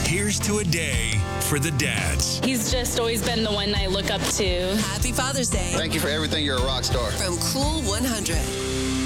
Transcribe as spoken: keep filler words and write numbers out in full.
Here's to a day for the dads. He's just always been the one I look up to. Happy Father's Day. Thank you for everything. You're a rock star. From Cool one hundred.